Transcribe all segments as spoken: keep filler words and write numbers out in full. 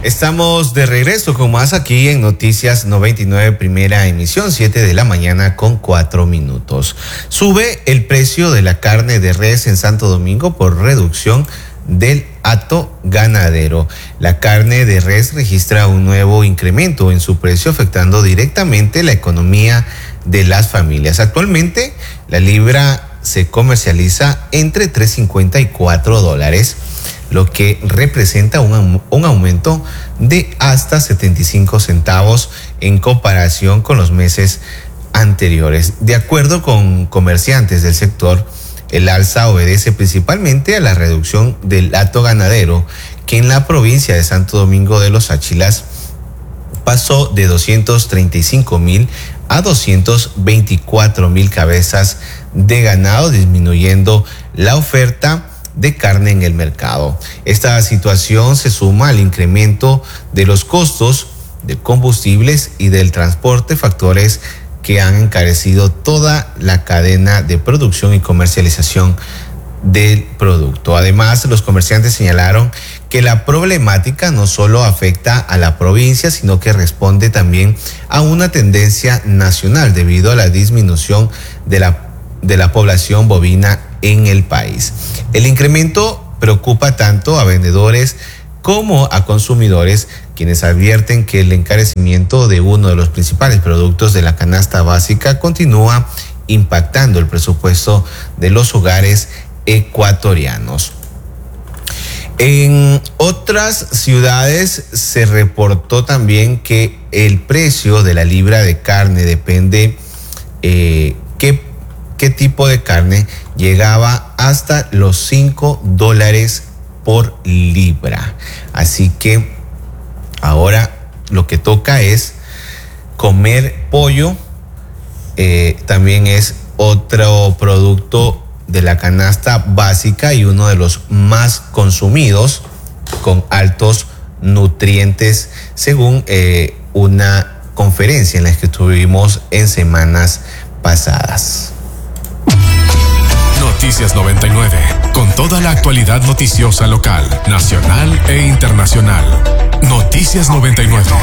Estamos de regreso con más aquí en Noticias noventa y nueve, primera emisión, siete de la mañana con cuatro minutos. Sube el precio de la carne de res en Santo Domingo por reducción del hato ganadero. La carne de res registra un nuevo incremento en su precio, afectando directamente la economía de las familias. Actualmente, la libra se comercializa entre tres cincuenta y cuatro dólares, lo que representa un, un aumento de hasta setenta y cinco centavos en comparación con los meses anteriores. De acuerdo con comerciantes del sector, el alza obedece principalmente a la reducción del hato ganadero, que en la provincia de Santo Domingo de los Áchilas pasó de doscientos treinta y cinco mil a doscientos veinticuatro mil cabezas de ganado, disminuyendo la oferta de carne en el mercado. Esta situación se suma al incremento de los costos de combustibles y del transporte, factores que han encarecido toda la cadena de producción y comercialización del producto. Además, los comerciantes señalaron que la problemática no solo afecta a la provincia, sino que responde también a una tendencia nacional debido a la disminución de la, de la población bovina en el país. El incremento preocupa tanto a vendedores como a consumidores, quienes advierten que el encarecimiento de uno de los principales productos de la canasta básica continúa impactando el presupuesto de los hogares ecuatorianos. En otras ciudades se reportó también que el precio de la libra de carne depende eh, qué, qué tipo de carne llegaba hasta los cinco dólares por libra. Así que ahora lo que toca es comer pollo. Eh, también es otro producto de la canasta básica y uno de los más consumidos, con altos nutrientes, según eh, una conferencia en la que estuvimos en semanas pasadas. Noticias noventa y nueve, con toda la actualidad noticiosa local, nacional e internacional. Noticias noventa y nueve.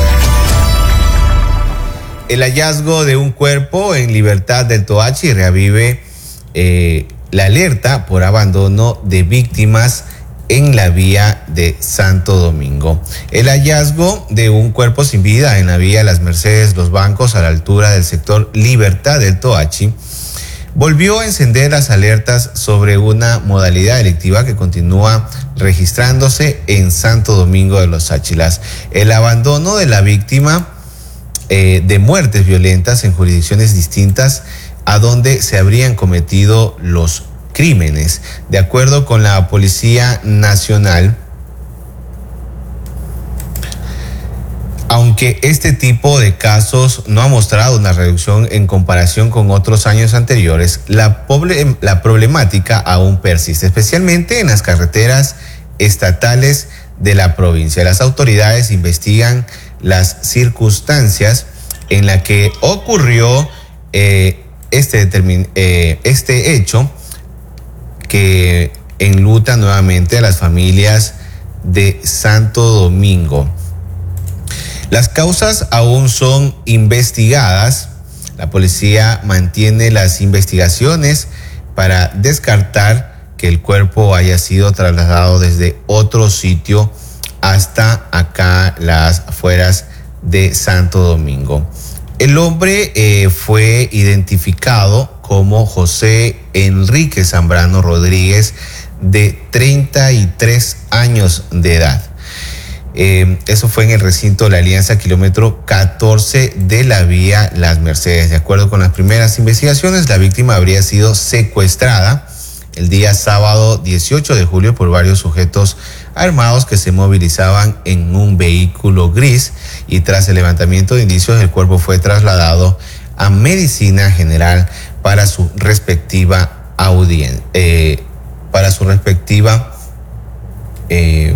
El hallazgo de un cuerpo en Libertad del Toachi reavive eh, la alerta por abandono de víctimas en la vía de Santo Domingo. El hallazgo de un cuerpo sin vida en la vía Las Mercedes Los Bancos, a la altura del sector Libertad del Toachi, volvió a encender las alertas sobre una modalidad delictiva que continúa registrándose en Santo Domingo de los Áchilas. El abandono de la víctima eh, de muertes violentas en jurisdicciones distintas a donde se habrían cometido los crímenes. De acuerdo con la Policía Nacional, aunque este tipo de casos no ha mostrado una reducción en comparación con otros años anteriores, la, pobre, la problemática aún persiste, especialmente en las carreteras estatales de la provincia. Las autoridades investigan las circunstancias en las que ocurrió eh, este, determin, eh, este hecho, que enluta nuevamente a las familias de Santo Domingo. Las causas aún son investigadas. La policía mantiene las investigaciones para descartar que el cuerpo haya sido trasladado desde otro sitio hasta acá, las afueras de Santo Domingo. El hombre eh, fue identificado como José Enrique Zambrano Rodríguez, de treinta y tres años de edad. Eh, eso fue en el recinto de la Alianza, kilómetro catorce de la vía Las Mercedes. De acuerdo con las primeras investigaciones, la víctima habría sido secuestrada el día sábado dieciocho de julio por varios sujetos armados que se movilizaban en un vehículo gris, y tras el levantamiento de indicios el cuerpo fue trasladado a Medicina General para su respectiva audiencia, eh, para su respectiva eh,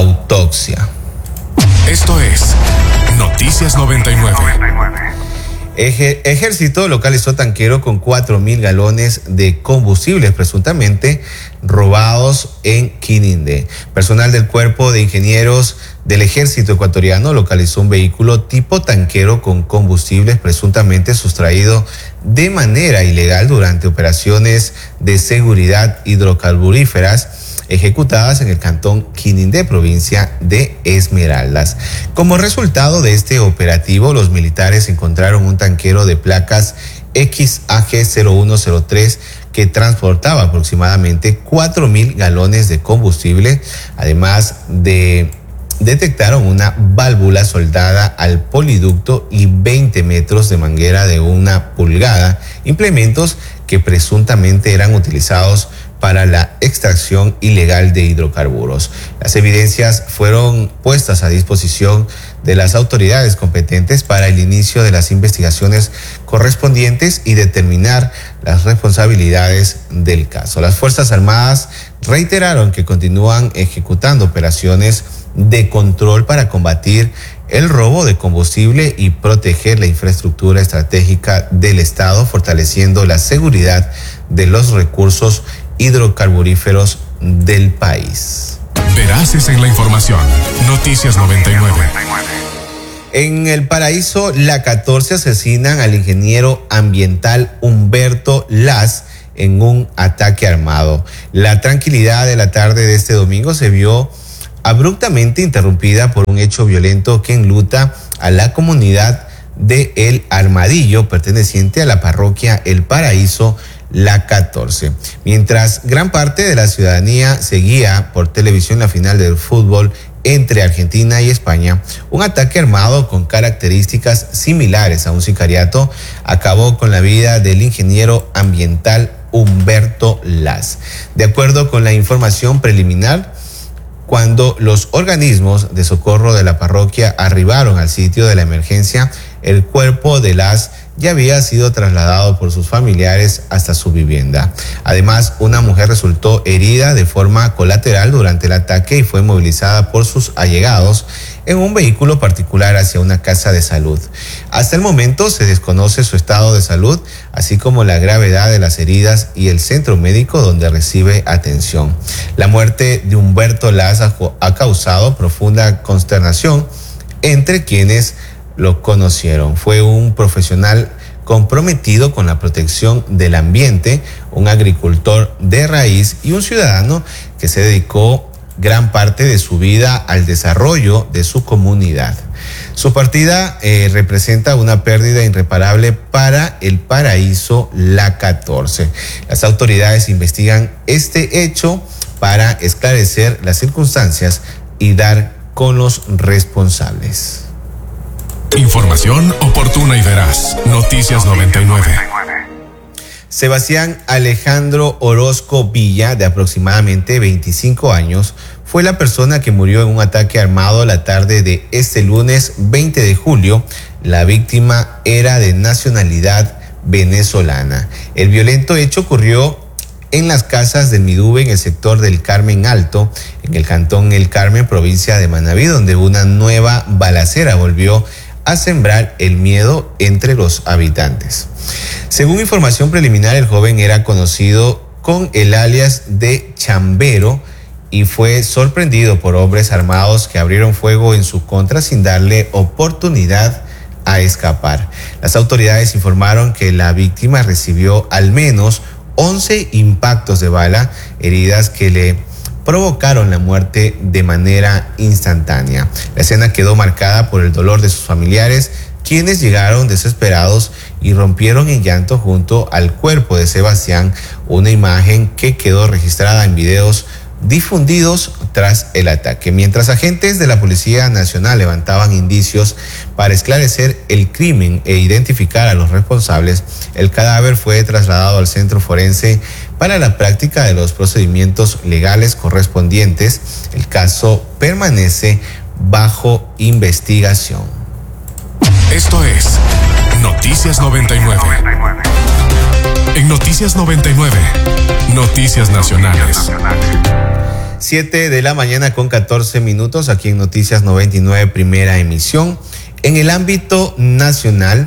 autopsia. Esto es Noticias noventa y nueve. Ejército localizó tanquero con cuatro mil galones de combustibles presuntamente robados en Quinindé. Personal del Cuerpo de Ingenieros del Ejército Ecuatoriano localizó un vehículo tipo tanquero con combustibles presuntamente sustraído de manera ilegal durante operaciones de seguridad hidrocarburíferas ejecutadas en el cantón Quinindé, provincia de Esmeraldas. Como resultado de este operativo, los militares encontraron un tanquero de placas X A G cero uno cero tres que transportaba aproximadamente cuatro mil galones de combustible, además de detectaron una válvula soldada al poliducto y veinte metros de manguera de una pulgada, implementos que presuntamente eran utilizados para la extracción ilegal de hidrocarburos. Las evidencias fueron puestas a disposición de las autoridades competentes para el inicio de las investigaciones correspondientes y determinar las responsabilidades del caso. Las Fuerzas Armadas reiteraron que continúan ejecutando operaciones de control para combatir el robo de combustible y proteger la infraestructura estratégica del Estado, fortaleciendo la seguridad de los recursos hidrocarburíferos del país. Veraces en la información. Noticias noventa y nueve. En el Paraíso, la catorce asesinan al ingeniero ambiental Humberto Las en un ataque armado. La tranquilidad de la tarde de este domingo se vio abruptamente interrumpida por un hecho violento que enluta a la comunidad de El Armadillo, perteneciente a la parroquia El Paraíso, la catorce. Mientras gran parte de la ciudadanía seguía por televisión la final del fútbol entre Argentina y España, un ataque armado con características similares a un sicariato acabó con la vida del ingeniero ambiental Humberto Las. De acuerdo con la información preliminar, cuando los organismos de socorro de la parroquia arribaron al sitio de la emergencia, el cuerpo de Las ya había sido trasladado por sus familiares hasta su vivienda. Además, una mujer resultó herida de forma colateral durante el ataque y fue movilizada por sus allegados en un vehículo particular hacia una casa de salud. Hasta el momento se desconoce su estado de salud, así como la gravedad de las heridas y el centro médico donde recibe atención. La muerte de Humberto Las ha causado profunda consternación entre quienes lo conocieron. Fue un profesional comprometido con la protección del ambiente, un agricultor de raíz y un ciudadano que se dedicó gran parte de su vida al desarrollo de su comunidad. Su partida eh, representa una pérdida irreparable para El Paraíso, la catorce. Las autoridades investigan este hecho para esclarecer las circunstancias y dar con los responsables. Información oportuna y veraz. Noticias noventa y nueve. Sebastián Alejandro Orozco Villa, de aproximadamente veinticinco años, fue la persona que murió en un ataque armado la tarde de este lunes veinte de julio. La víctima era de nacionalidad venezolana. El violento hecho ocurrió en las casas del Midube, en el sector del Carmen Alto, en el cantón El Carmen, provincia de Manabí, donde una nueva balacera volvió a sembrar el miedo entre los habitantes. Según información preliminar, el joven era conocido con el alias de Chambero y fue sorprendido por hombres armados que abrieron fuego en su contra sin darle oportunidad a escapar. Las autoridades informaron que la víctima recibió al menos once impactos de bala, heridas que le provocaron la muerte de manera instantánea. La escena quedó marcada por el dolor de sus familiares, quienes llegaron desesperados y rompieron en llanto junto al cuerpo de Sebastián, una imagen que quedó registrada en videos difundidos tras el ataque. Mientras agentes de la Policía Nacional levantaban indicios para esclarecer el crimen e identificar a los responsables, el cadáver fue trasladado al centro forense para la práctica de los procedimientos legales correspondientes. El caso permanece bajo investigación. Esto es Noticias noventa y nueve. En Noticias noventa y nueve, Noticias Nacionales. siete de la mañana con catorce minutos, aquí en Noticias noventa y nueve, primera emisión. En el ámbito nacional,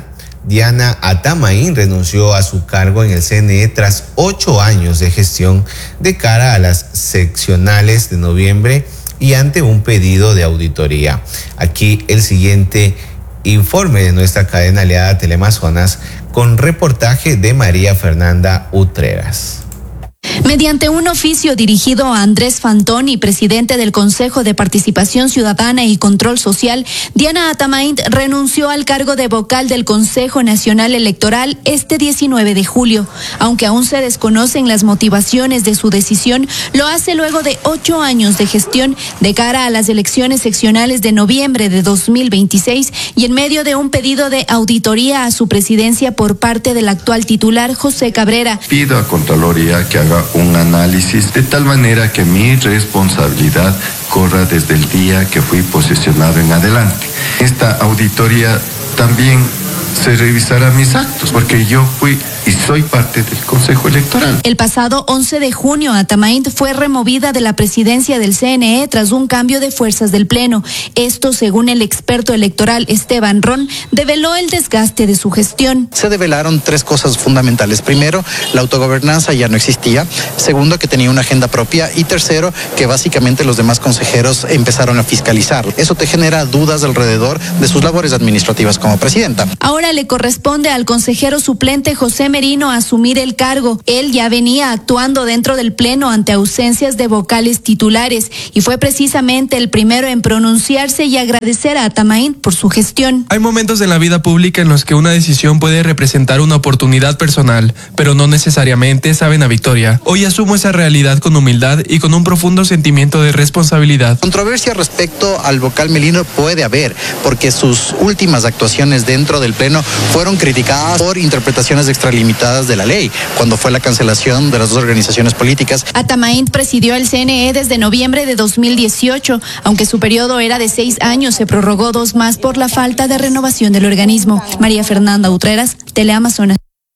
Diana Atamaín renunció a su cargo en el C N E tras ocho años de gestión de cara a las seccionales de noviembre y ante un pedido de auditoría. Aquí el siguiente informe de nuestra cadena aliada Teleamazonas con reportaje de María Fernanda Utreras. Mediante un oficio dirigido a Andrés Fantoni, presidente del Consejo de Participación Ciudadana y Control Social, Diana Atamaín renunció al cargo de vocal del Consejo Nacional Electoral este diecinueve de julio. Aunque aún se desconocen las motivaciones de su decisión, lo hace luego de ocho años de gestión de cara a las elecciones seccionales de noviembre de dos mil veintiséis y en medio de un pedido de auditoría a su presidencia por parte del actual titular José Cabrera. Pido a Contraloría que haga un análisis de tal manera que mi responsabilidad corra desde el día que fui posesionado en adelante. Esta auditoría también se revisará mis actos, porque yo fui y soy parte del Consejo Electoral. El pasado once de junio, Atamaín fue removida de la presidencia del C N E tras un cambio de fuerzas del Pleno. Esto, según el experto electoral Esteban Ron, develó el desgaste de su gestión. Se develaron tres cosas fundamentales. Primero, la autogobernanza ya no existía. Segundo, que tenía una agenda propia. Y tercero, que básicamente los demás consejeros empezaron a fiscalizar. Eso te genera dudas alrededor de sus labores administrativas como presidenta. Ahora le corresponde al consejero suplente José Merino asumir el cargo. Él ya venía actuando dentro del Pleno ante ausencias de vocales titulares y fue precisamente el primero en pronunciarse y agradecer a Atamaín por su gestión. Hay momentos en la vida pública en los que una decisión puede representar una oportunidad personal, pero no necesariamente saben a victoria. Hoy asumo esa realidad con humildad y con un profundo sentimiento de responsabilidad. Controversia respecto al vocal Merino puede haber, porque sus últimas actuaciones dentro del Pleno fueron criticadas por interpretaciones extralimitadas de la ley, cuando fue la cancelación de las dos organizaciones políticas. Atamaín presidió el C N E desde noviembre de dos mil dieciocho, aunque su periodo era de seis años, se prorrogó dos más por la falta de renovación del organismo. María Fernanda Utreras, Teleamazonas.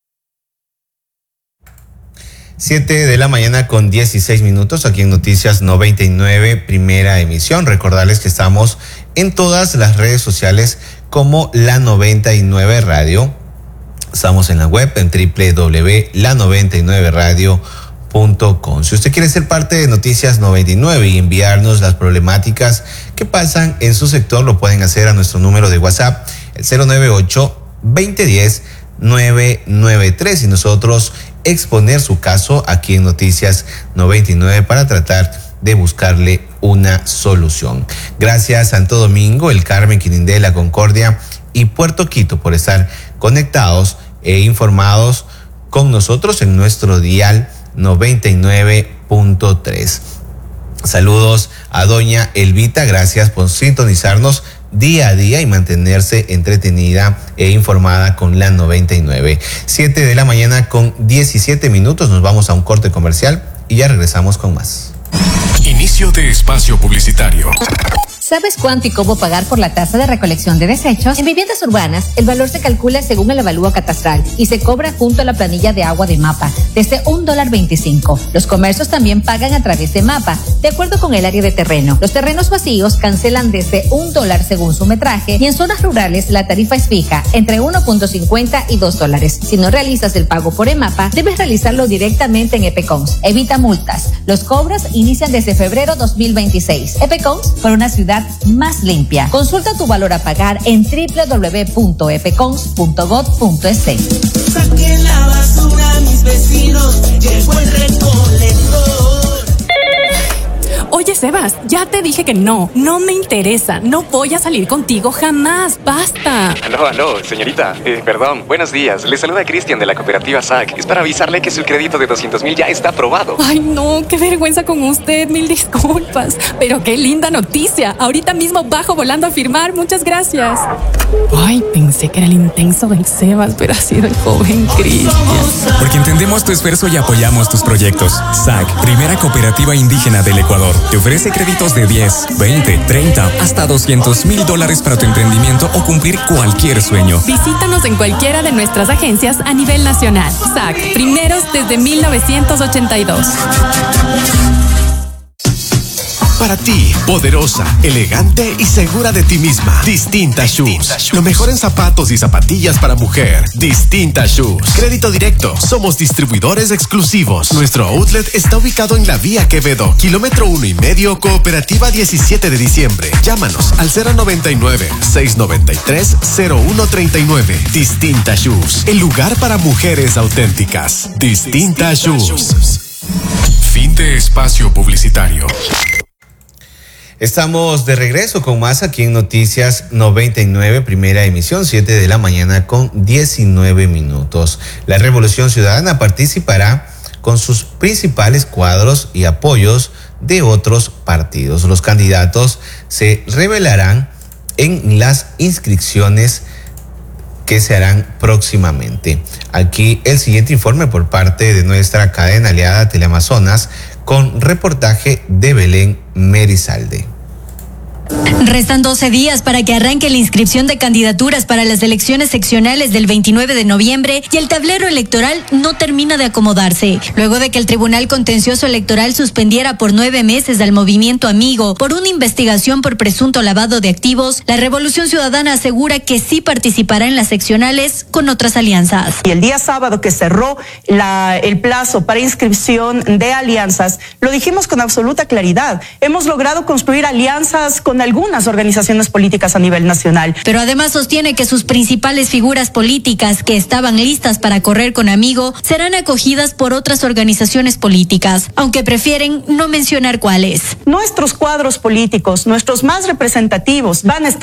Siete de la mañana con dieciséis minutos aquí en Noticias noventa y nueve, primera emisión. Recordarles que estamos en todas las redes sociales como La noventa y nueve Radio. Estamos en la web en doble u doble u doble u punto la noventa y nueve radio punto com. Si usted quiere ser parte de Noticias noventa y nueve y enviarnos las problemáticas que pasan en su sector, lo pueden hacer a nuestro número de WhatsApp, el cero nueve ocho, veinte diez, nueve nueve tres, y nosotros exponer su caso aquí en Noticias noventa y nueve para tratar de buscarle una solución. Gracias Santo Domingo, El Carmen, Quinindé, La Concordia y Puerto Quito por estar conectados e informados con nosotros en nuestro dial noventa y nueve punto tres. Saludos a doña Elvita, gracias por sintonizarnos día a día y mantenerse entretenida e informada con la noventa y nueve. Siete de la mañana con diecisiete minutos, nos vamos a un corte comercial y ya regresamos con más. Inicio de espacio publicitario. ¿Sabes cuánto y cómo pagar por la tasa de recolección de desechos? En viviendas urbanas, el valor se calcula según el avalúo catastral y se cobra junto a la planilla de agua de MAPA, desde un dólar veinticinco. Los comercios también pagan a través de MAPA, de acuerdo con el área de terreno. Los terrenos vacíos cancelan desde un dólar según su metraje y en zonas rurales la tarifa es fija, entre uno punto cincuenta y dos dólares. Si no realizas el pago por EMAPA, debes realizarlo directamente en EPECONS. Evita multas. Los cobros inician desde febrero dos mil veintiséis. EPECONS, por una ciudad más limpia. Consulta tu valor a pagar en doble u doble u doble u punto epecons punto gov punto es. Saquen la basura, mis vecinos, llegó el recolector. Oye, Sebas, ya te dije que no, no me interesa, no voy a salir contigo jamás, basta. Aló, aló, señorita, eh, perdón, buenos días, le saluda Cristian de la cooperativa S A C, es para avisarle que su crédito de doscientos mil ya está aprobado. Ay, no, qué vergüenza con usted, mil disculpas, pero qué linda noticia, ahorita mismo bajo volando a firmar, muchas gracias. Ay, pensé que era el intenso del Sebas, pero ha sido el joven Cristian. Porque entendemos tu esfuerzo y apoyamos tus proyectos. S A C, primera cooperativa indígena del Ecuador. Te ofrece créditos de diez, veinte, treinta, hasta doscientos mil dólares para tu emprendimiento o cumplir cualquier sueño. Visítanos en cualquiera de nuestras agencias a nivel nacional. S A C, primeros desde mil novecientos ochenta y dos. Para ti, poderosa, elegante y segura de ti misma. Distinta Shoes. Lo mejor en zapatos y zapatillas para mujer. Distinta Shoes. Crédito directo. Somos distribuidores exclusivos. Nuestro outlet está ubicado en la Vía Quevedo, kilómetro uno y medio, Cooperativa diecisiete de diciembre. Llámanos al cero noventa y nueve, seiscientos noventa y tres, cero uno treinta y nueve. Distinta Shoes. El lugar para mujeres auténticas. Distinta Shoes. Fin de espacio publicitario. Estamos de regreso con más aquí en Noticias noventa y nueve, primera emisión, siete de la mañana con diecinueve minutos. La Revolución Ciudadana participará con sus principales cuadros y apoyos de otros partidos. Los candidatos se revelarán en las inscripciones que se harán próximamente. Aquí el siguiente informe por parte de nuestra cadena aliada Teleamazonas con reportaje de Belén Merizalde. Restan doce días para que arranque la inscripción de candidaturas para las elecciones seccionales del veintinueve de noviembre y el tablero electoral no termina de acomodarse. Luego de que el Tribunal Contencioso Electoral suspendiera por nueve meses al Movimiento Amigo por una investigación por presunto lavado de activos, la Revolución Ciudadana asegura que sí participará en las seccionales con otras alianzas. Y el día sábado que cerró la, el plazo para inscripción de alianzas, lo dijimos con absoluta claridad. Hemos logrado construir alianzas con algunas organizaciones políticas a nivel nacional. Pero además sostiene que sus principales figuras políticas que estaban listas para correr con Amigo serán acogidas por otras organizaciones políticas, aunque prefieren no mencionar cuáles. Nuestros cuadros políticos, nuestros más representativos, van a estar